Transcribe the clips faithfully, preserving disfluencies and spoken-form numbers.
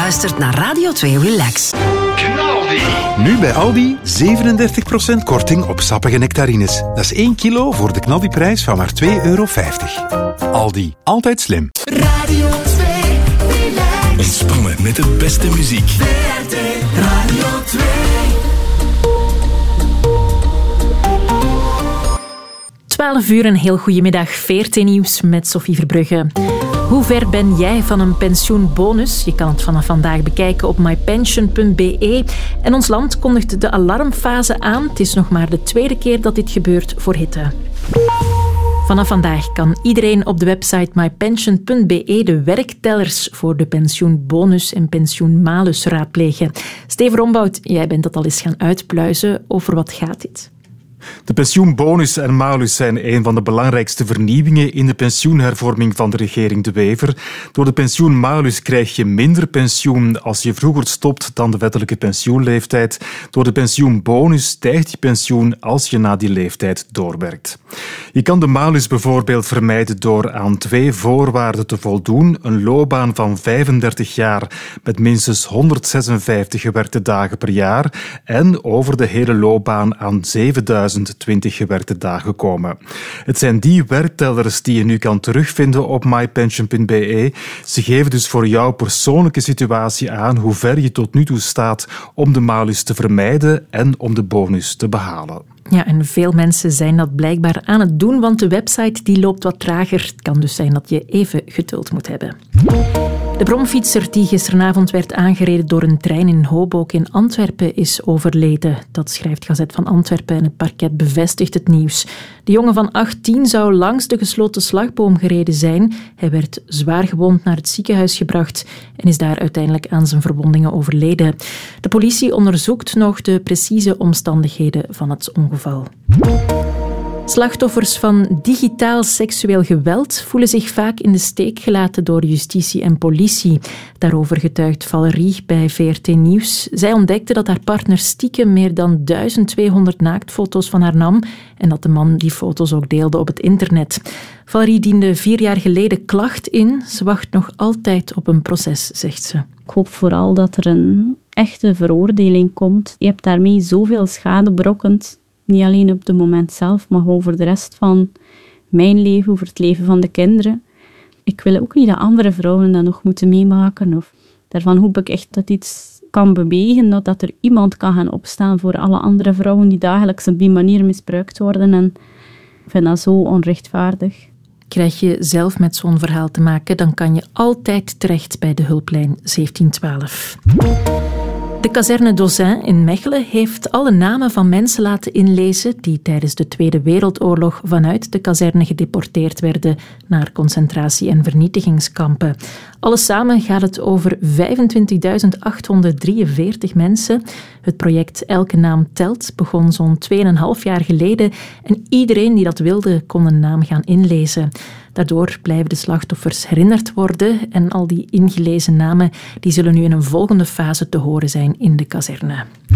luistert naar Radio twee Relax. Knaldi. Nu bij Aldi zevenendertig procent korting op sappige nectarines. Dat is één kilo voor de Knaldi-prijs van maar twee euro vijftig. Aldi, altijd slim. Radio twee Relax. Ontspannen met de beste muziek. V R T Radio twee. twaalf uur, een heel goedemiddag. V R T Nieuws met Sophie Verbrugge. Hoe ver ben jij van een pensioenbonus? Je kan het vanaf vandaag bekijken op mypension punt b e. En ons land kondigt de alarmfase aan. Het is nog maar de tweede keer dat dit gebeurt voor hitte. Vanaf vandaag kan iedereen op de website mypension punt b e de werktellers voor de pensioenbonus en pensioenmalus raadplegen. Steven Rombout, jij bent dat al eens gaan uitpluizen. Over wat gaat dit? De pensioenbonus en malus zijn een van de belangrijkste vernieuwingen in de pensioenhervorming van de regering De Wever. Door de pensioenmalus krijg je minder pensioen als je vroeger stopt dan de wettelijke pensioenleeftijd. Door de pensioenbonus stijgt je pensioen als je na die leeftijd doorwerkt. Je kan de malus bijvoorbeeld vermijden door aan twee voorwaarden te voldoen. Een loopbaan van vijfendertig jaar met minstens honderdzesenvijftig gewerkte dagen per jaar en over de hele loopbaan aan zevenduizend twintig gewerkte dagen komen. Het zijn die werktellers die je nu kan terugvinden op mypension punt b e. Ze geven dus voor jouw persoonlijke situatie aan hoe ver je tot nu toe staat om de malus te vermijden en om de bonus te behalen. Ja, en veel mensen zijn dat blijkbaar aan het doen, want de website die loopt wat trager. Het kan dus zijn dat je even geduld moet hebben. De bromfietser die gisteravond werd aangereden door een trein in Hoboken in Antwerpen is overleden. Dat schrijft Gazet van Antwerpen en het parket bevestigt het nieuws. De jongen van achttien zou langs de gesloten slagboom gereden zijn. Hij werd zwaar gewond naar het ziekenhuis gebracht en is daar uiteindelijk aan zijn verwondingen overleden. De politie onderzoekt nog de precieze omstandigheden van het ongeval. Slachtoffers van digitaal seksueel geweld voelen zich vaak in de steek gelaten door justitie en politie. Daarover getuigt Valerie bij V R T Nieuws. Zij ontdekte dat haar partner stiekem meer dan duizend tweehonderd naaktfoto's van haar nam en dat de man die foto's ook deelde op het internet. Valerie diende vier jaar geleden klacht in. Ze wacht nog altijd op een proces, zegt ze. Ik hoop vooral dat er een echte veroordeling komt. Je hebt daarmee zoveel schade berokkend. Niet alleen op het moment zelf, maar over de rest van mijn leven, over het leven van de kinderen. Ik wil ook niet dat andere vrouwen dat nog moeten meemaken. Of daarvan hoop ik echt dat iets kan bewegen, dat, dat er iemand kan gaan opstaan voor alle andere vrouwen die dagelijks op die manier misbruikt worden. En ik vind dat zo onrechtvaardig. Krijg je zelf met zo'n verhaal te maken, dan kan je altijd terecht bij de hulplijn zeventien twaalf. De kazerne Dozin in Mechelen heeft alle namen van mensen laten inlezen die tijdens de Tweede Wereldoorlog vanuit de kazerne gedeporteerd werden naar concentratie- en vernietigingskampen. Alles samen gaat het over vijfentwintigduizend achthonderddrieënveertig mensen. Het project Elke Naam Telt begon zo'n tweeënhalf jaar geleden en iedereen die dat wilde kon een naam gaan inlezen. Daardoor blijven de slachtoffers herinnerd worden en al die ingelezen namen die zullen nu in een volgende fase te horen zijn in de kazerne.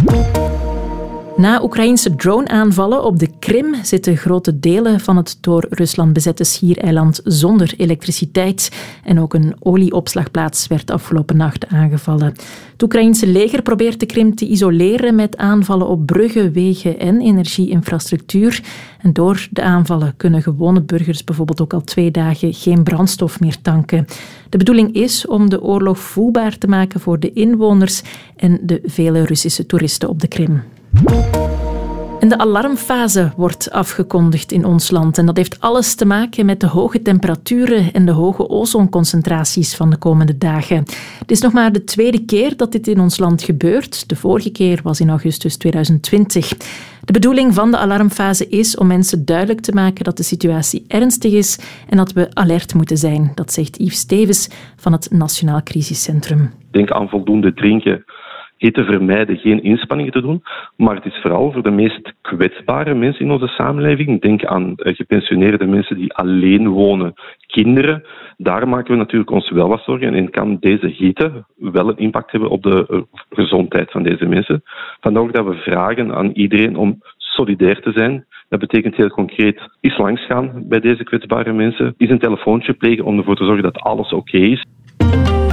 Na Oekraïnse drone-aanvallen op de Krim zitten grote delen van het door Rusland bezette schiereiland zonder elektriciteit. En ook een olieopslagplaats werd afgelopen nacht aangevallen. Het Oekraïnse leger probeert de Krim te isoleren met aanvallen op bruggen, wegen en energieinfrastructuur. En door de aanvallen kunnen gewone burgers bijvoorbeeld ook al twee dagen geen brandstof meer tanken. De bedoeling is om de oorlog voelbaar te maken voor de inwoners en de vele Russische toeristen op de Krim. En de alarmfase wordt afgekondigd in ons land. En dat heeft alles te maken met de hoge temperaturen en de hoge ozonconcentraties van de komende dagen. Het is nog maar de tweede keer dat dit in ons land gebeurt. De vorige keer was in augustus tweeduizend twintig. De bedoeling van de alarmfase is om mensen duidelijk te maken dat de situatie ernstig is en dat we alert moeten zijn. Dat zegt Yves Stevens van het Nationaal Crisiscentrum. Denk aan voldoende drinken. Eten vermijden, geen inspanningen te doen. Maar het is vooral voor de meest kwetsbare mensen in onze samenleving. Denk aan gepensioneerde mensen die alleen wonen, kinderen. Daar maken we natuurlijk ons wel wat zorgen. En kan deze hitte wel een impact hebben op de gezondheid van deze mensen. Vandaar ook dat we vragen aan iedereen om solidair te zijn. Dat betekent heel concreet eens langsgaan bij deze kwetsbare mensen. Eens een telefoontje plegen om ervoor te zorgen dat alles oké is.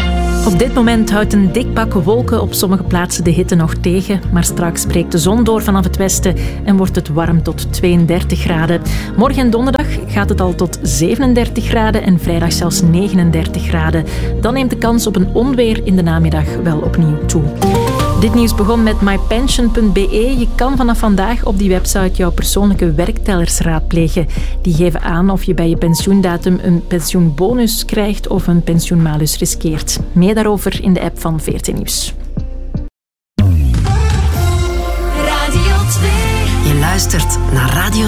Op dit moment houdt een dik pak wolken op sommige plaatsen de hitte nog tegen, maar straks breekt de zon door vanaf het westen en wordt het warm tot tweeëndertig graden. Morgen en donderdag gaat het al tot zevenendertig graden en vrijdag zelfs negenendertig graden. Dan neemt de kans op een onweer in de namiddag wel opnieuw toe. Dit nieuws begon met my pension punt b e. Je kan vanaf vandaag op die website jouw persoonlijke werktellers raadplegen. Die geven aan of je bij je pensioendatum een pensioenbonus krijgt of een pensioenmalus riskeert. Meer daarover in de app van V R T Nieuws. Radio twee. Je luistert naar Radio